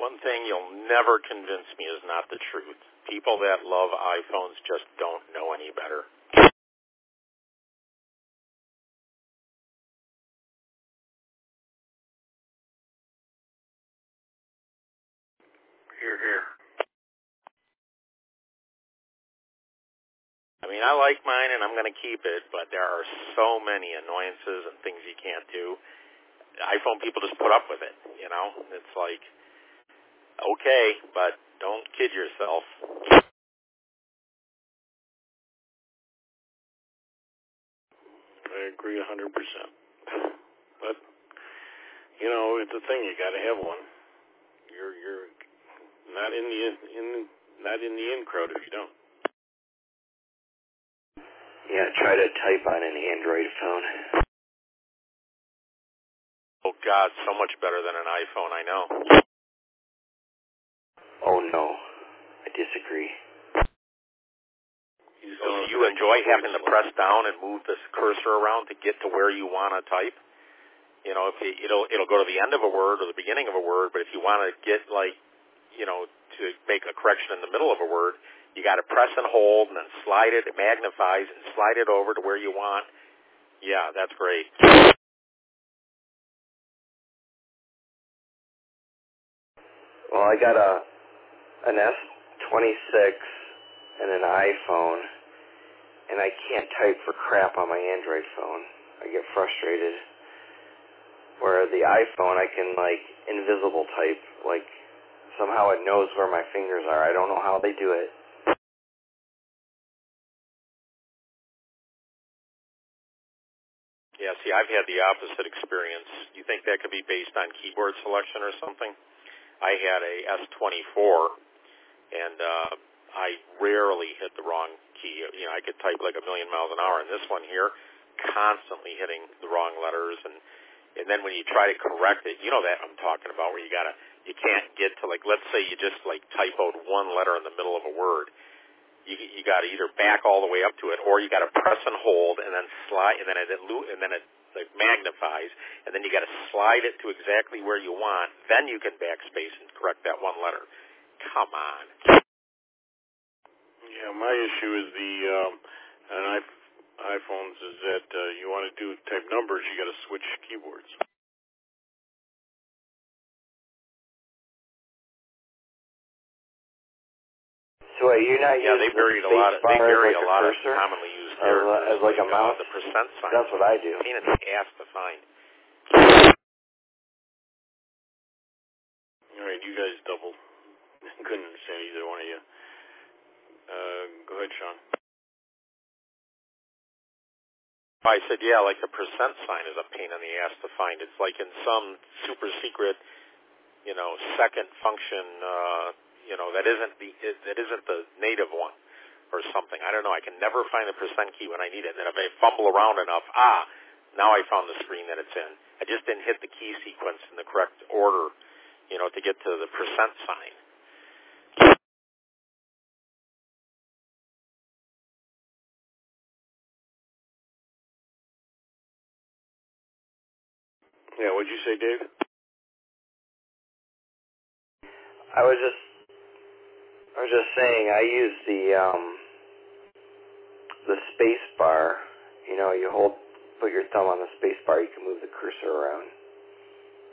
One thing you'll never convince me is not the truth. People that love iPhones just don't know any better. Hear, hear. I mean, I like mine and I'm going to keep it, but there are so many annoyances and things you can't do. iPhone people just put up with it, you know? It's like, okay, but don't kid yourself. I agree 100%. But, you know, it's a thing. You got to have one. You're not in the in crowd if you don't. Yeah, try to type on an Android phone. Oh, God, so much better than an iPhone, I know. Oh, no. I disagree. So do you enjoy having to press down and move this cursor around to get to where you want to type? You know, if it'll go to the end of a word or the beginning of a word, but if you want to get, like, you know, to make a correction in the middle of a word, you got to press and hold and then slide it. It magnifies and slide it over to where you want. Yeah, that's great. Well, I got an S26 and an iPhone, and I can't type for crap on my Android phone. I get frustrated. Where the iPhone, I can, like, invisible type. Like, somehow it knows where my fingers are. I don't know how they do it. Yeah, see, I've had the opposite experience. You think that could be based on keyboard selection or something? I had a S24, and I rarely hit the wrong key. You know, I could type like a million miles an hour, and this one here, constantly hitting the wrong letters, and then when you try to correct it, you know that I'm talking about, where you can't get to, like, let's say you just, like, typoed one letter in the middle of a word. You got to either back all the way up to it, or you got to press and hold, and then slide, and then it like magnifies, and then you got to slide it to exactly where you want. Then you can backspace and correct that one letter. Come on. Yeah, my issue is iPhones is that you want to type numbers, you got to switch keyboards. So you're not using they vary a lot of cursor commonly used characters as like a mouse? The percent sign. That's what I do. Pain in the ass to find. All right, you guys double. Couldn't understand either one of you. Go ahead, Sean. I said, yeah, like the percent sign is a pain in the ass to find. It's like in some super secret, you know, second function, you know, that isn't the native one or something. I don't know. I can never find the percent key when I need it. And then if I fumble around enough, now I found the screen that it's in. I just didn't hit the key sequence in the correct order, you know, to get to the percent sign. Yeah, what'd you say, Dave? I was just saying I use the space bar. You know, put your thumb on the space bar, you can move the cursor around.